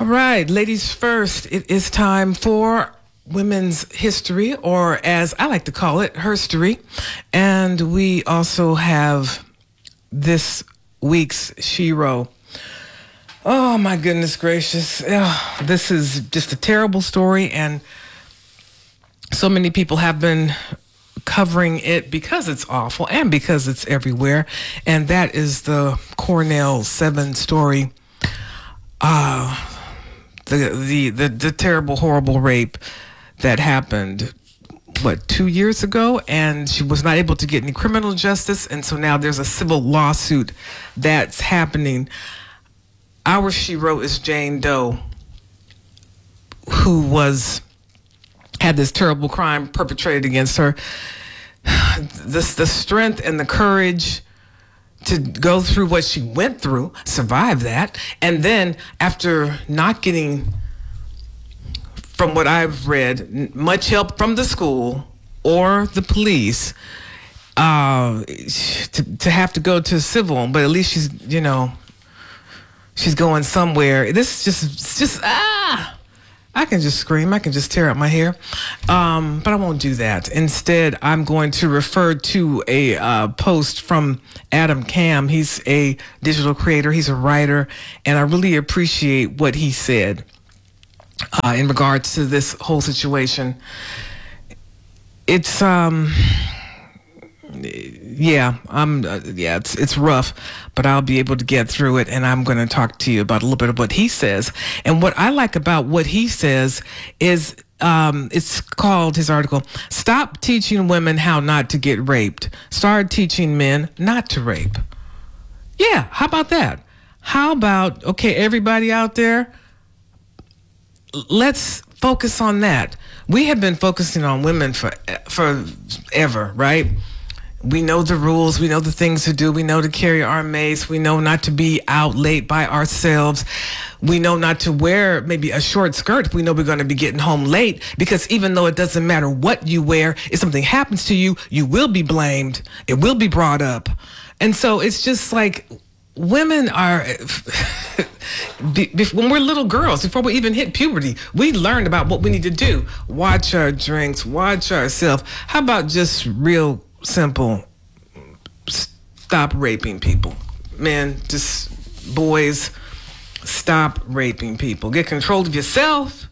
All right, ladies first, it is time for Women's History, or as I like to call it, Herstory. And we also have this week's Shero. Oh, my goodness gracious. This is just a terrible story, and so many people have been covering it because it's awful and because it's everywhere. And that is the Cornell 7 story. The terrible, horrible rape that happened, 2 years ago? And she was not able to get any criminal justice. And so now there's a civil lawsuit that's happening. Our Shero is Jane Doe, who had this terrible crime perpetrated against her. The strength and the courage to go through what she went through, survive that, and then after not getting, from what I've read, much help from the school or the police, to have to go to civil, but at least she's going somewhere. This is just I can just scream. I can just tear up my hair. But I won't do that. Instead, I'm going to refer to a post from Adam Cam. He's a digital creator. He's a writer. And I really appreciate what he said in regards to this whole situation. It's it's rough, but I'll be able to get through it, and I'm going to talk to you about a little bit of what he says. And what I like about what he says is, it's called, his article, "Stop Teaching Women How Not to Get Raped. Start Teaching Men Not to Rape." Yeah, how about that? How about, okay, everybody out there, let's focus on that. We have been focusing on women for forever, right? We know the rules. We know the things to do. We know to carry our mace. We know not to be out late by ourselves. We know not to wear maybe a short skirt if we know we're going to be getting home late, because even though it doesn't matter what you wear, if something happens to you, you will be blamed. It will be brought up. And so it's just like women are, when we're little girls, before we even hit puberty, we learned about what we need to do. Watch our drinks, watch ourselves. How about just real simple, stop raping people? Men, just boys, stop raping people. Get control of yourself,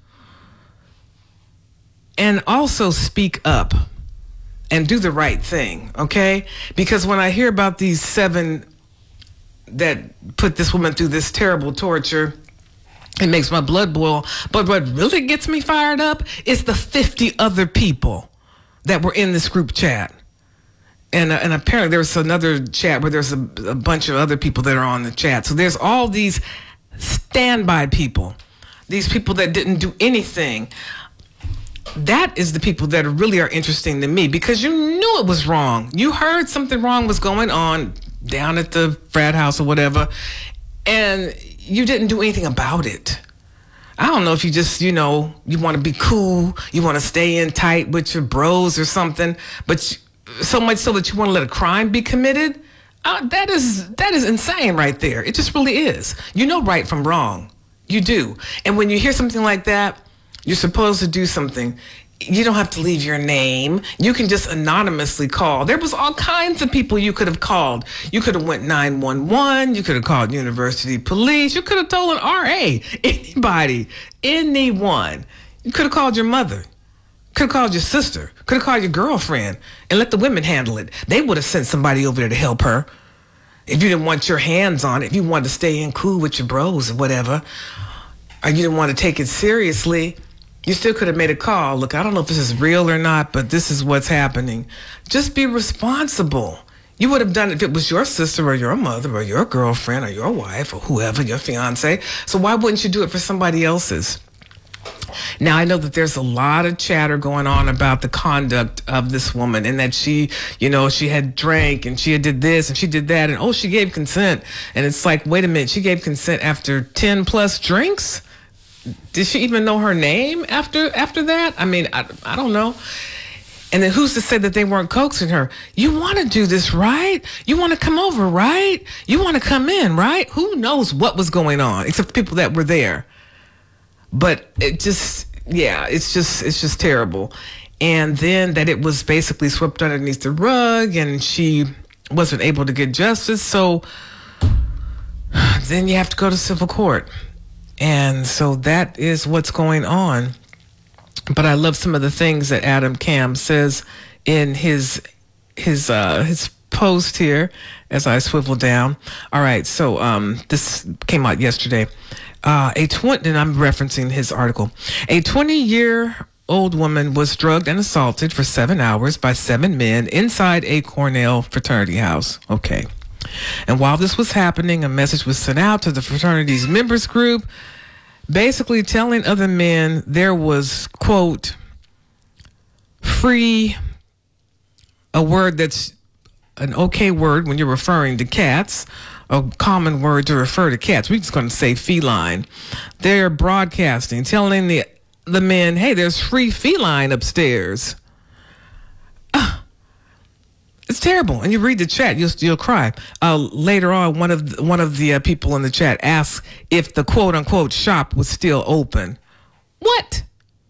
and also speak up and do the right thing, okay? Because when I hear about these 7 that put this woman through this terrible torture, it makes my blood boil. But what really gets me fired up is the 50 other people that were in this group chat. And apparently there was another chat where there's a bunch of other people that are on the chat. So there's all these standby people, these people that didn't do anything. That is the people that really are interesting to me, because you knew it was wrong. You heard something wrong was going on down at the frat house or whatever, and you didn't do anything about it. I don't know if you just, you want to be cool, you want to stay in tight with your bros or something, but so much so that you want to let a crime be committed. That is insane right there. It just really is. You know right from wrong. You do. And when you hear something like that, you're supposed to do something. You don't have to leave your name. You can just anonymously call. There was all kinds of people you could have called. You could have went 911. You could have called university police. You could have told an RA. Anybody. Anyone. You could have called your mother. Could have called your sister. Could have called your girlfriend and let the women handle it. They would have sent somebody over there to help her. If you didn't want your hands on it, if you wanted to stay in cool with your bros or whatever, or you didn't want to take it seriously, you still could have made a call. Look, I don't know if this is real or not, but this is what's happening. Just be responsible. You would have done it if it was your sister or your mother or your girlfriend or your wife or whoever, your fiance. So why wouldn't you do it for somebody else's? Now, I know that there's a lot of chatter going on about the conduct of this woman, and that she had drank and she did this and she did that, and she gave consent. And it's like, wait a minute, she gave consent after 10 plus drinks? Did she even know her name after that? I mean, I don't know. And then who's to say that they weren't coaxing her? You want to do this, right? You want to come over, right? You want to come in, right? Who knows what was going on, except the people that were there. But it's just terrible. And then that it was basically swept underneath the rug and she wasn't able to get justice. So then you have to go to civil court. And so that is what's going on. But I love some of the things that Adam Cam says in his post here as I swivel down. All right, so this came out yesterday. And I'm referencing his article. A 20-year-old woman was drugged and assaulted for 7 hours by 7 men inside a Cornell fraternity house. Okay. And while this was happening, a message was sent out to the fraternity's members group, basically telling other men there was, quote, free, a word that's an okay word when you're referring to cats, a common word to refer to cats. We're just going to say feline. They're broadcasting, telling the men, hey, there's free feline upstairs. It's terrible. And you read the chat, you'll cry. Later on, one of the people in the chat asked if the quote unquote shop was still open. What?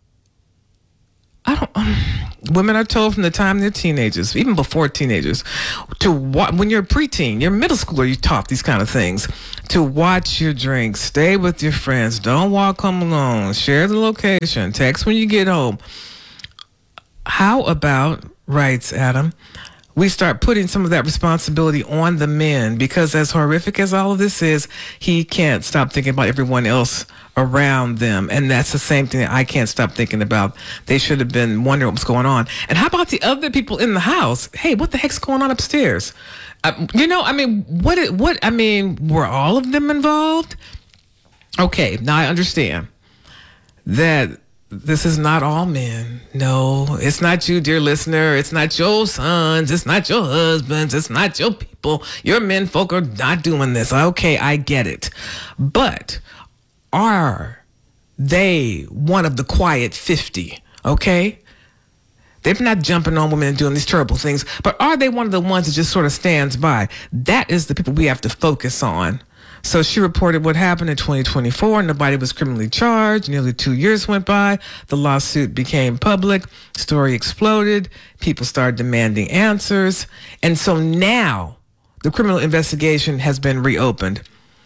Women are told from the time they're teenagers, even before teenagers, to when you're a preteen, you're middle schooler, you're taught these kind of things, to watch your drinks, stay with your friends, don't walk home alone, share the location, text when you get home. How about, writes Adam, we start putting some of that responsibility on the men, because as horrific as all of this is, he can't stop thinking about everyone else around them. And that's the same thing that I can't stop thinking about. They should have been wondering what's going on. And how about the other people in the house? Hey, what the heck's going on upstairs? Were all of them involved? Okay, now I understand that this is not all men. No, it's not you, dear listener. It's not your sons. It's not your husbands. It's not your people. Your men folk are not doing this. Okay, I get it. But are they one of the quiet 50? Okay? They're not jumping on women and doing these terrible things, but are they one of the ones that just sort of stands by? That is the people we have to focus on. So she reported what happened in 2024. Nobody was criminally charged. Nearly 2 years went by. The lawsuit became public. Story exploded. People started demanding answers. And so now the criminal investigation has been reopened.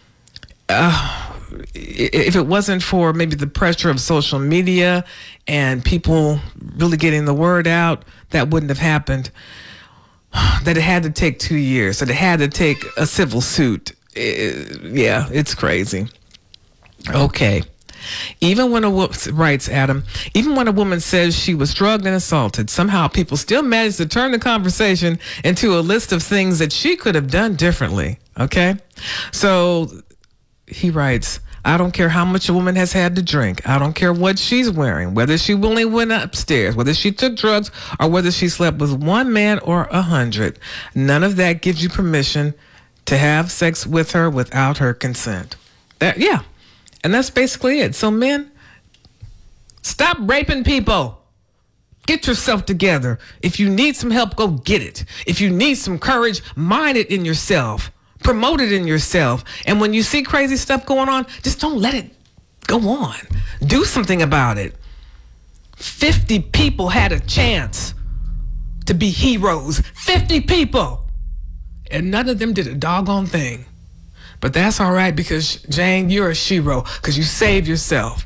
If it wasn't for maybe the pressure of social media and people really getting the word out, that wouldn't have happened. That it had to take 2 years. That it had to take a civil suit. Yeah, it's crazy. Okay. Even when writes Adam, even when a woman says she was drugged and assaulted, somehow people still manage to turn the conversation into a list of things that she could have done differently. Okay. So he writes, I don't care how much a woman has had to drink. I don't care what she's wearing, whether she willingly went upstairs, whether she took drugs, or whether she slept with one man or 100. None of that gives you permission to have sex with her without her consent. And that's basically it. So men, stop raping people. Get yourself together. If you need some help, go get it. If you need some courage, mine it in yourself. Promote it in yourself. And when you see crazy stuff going on, just don't let it go on. Do something about it. 50 people had a chance to be heroes. 50 people. And none of them did a doggone thing. But that's all right, because, Jane, you're a shero, because you saved yourself.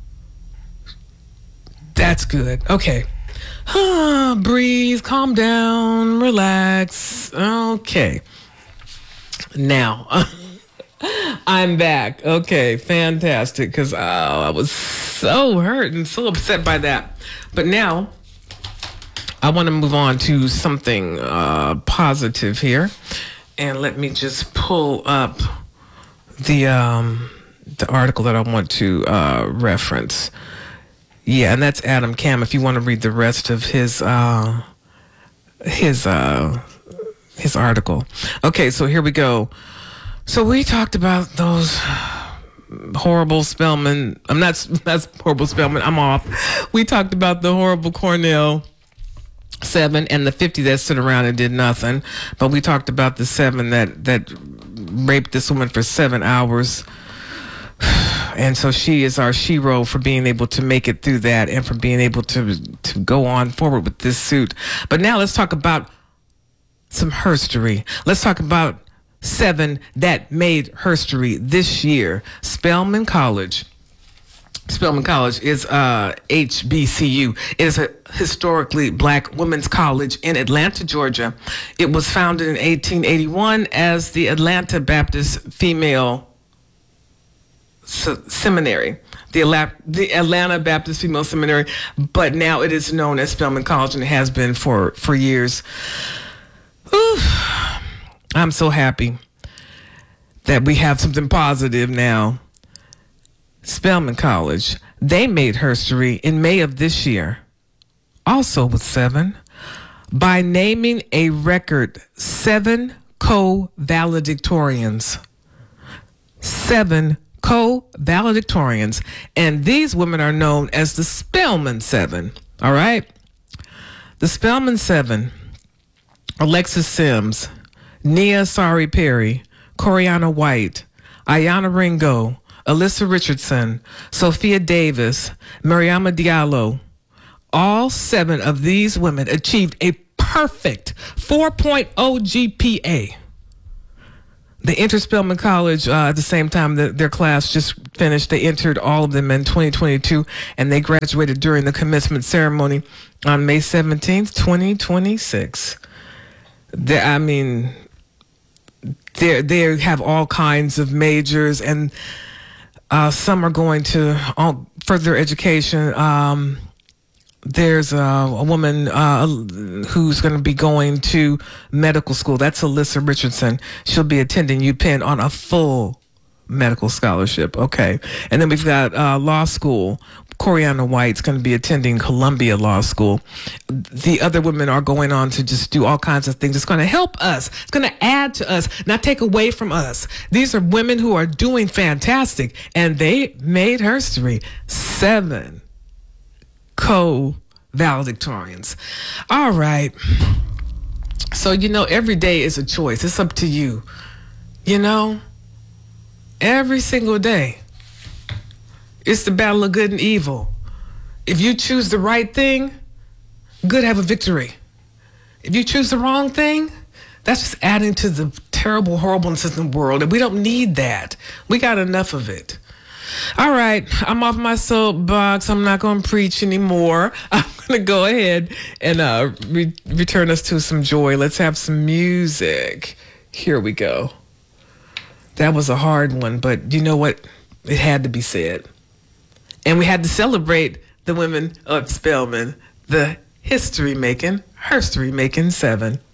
That's good. Okay. Breathe, calm down, relax. Okay. Now, I'm back. Okay, fantastic, because I was so hurt and so upset by that. But now, I want to move on to something positive here. And let me just pull up the article that I want to reference. Yeah, and that's Adam Cam. If you want to read the rest of his article. Okay, so here we go. So we talked about those horrible Spelman. That's horrible Spelman. I'm off. We talked about the horrible Cornell 7 and the 50 that stood around and did nothing. But we talked about the 7 that raped this woman for 7 hours And so she is our shero for being able to make it through that and for being able to go on forward with this suit. But now let's talk about some herstory. Let's talk about 7 that made herstory this year. Spelman College. Spelman College is HBCU. It is a historically black women's college in Atlanta, Georgia. It was founded in 1881 as the Atlanta Baptist Female Seminary, the Atlanta Baptist Female Seminary, but now it is known as Spelman College, and it has been for years. Ooh, I'm so happy that we have something positive now. Spelman College, they made herstory in May of this year, also with 7, by naming a record 7 co-valedictorians. 7 co-valedictorians. And these women are known as the Spelman 7. All right? The Spelman 7, Alexis Sims, Nia Sari Perry, Coriana White, Ayana Ringo, Alyssa Richardson, Sophia Davis, Mariama Diallo. All 7 of these women achieved a perfect 4.0 GPA. They entered Spelman College at the same time that their class just finished. They entered all of them in 2022, and they graduated during the commencement ceremony on May 17th, 2026. They have all kinds of majors, and some are going to further education. There's a woman who's going to be going to medical school. That's Alyssa Richardson. She'll be attending UPenn on a full medical scholarship. Okay. And then we've got law school. Coriana White's going to be attending Columbia Law School. The other women are going on to just do all kinds of things. It's going to help us. It's going to add to us, not take away from us. These are women who are doing fantastic, and they made herstory. 7 co-valedictorians. All right. So, every day is a choice. It's up to you. Every single day. It's the battle of good and evil. If you choose the right thing, good have a victory. If you choose the wrong thing, that's just adding to the terrible horribleness in the world. And we don't need that. We got enough of it. All right, I'm off my soapbox. I'm not going to preach anymore. I'm going to go ahead and return us to some joy. Let's have some music. Here we go. That was a hard one, but you know what? It had to be said. And we had to celebrate the women of Spelman, the herstory-making 7.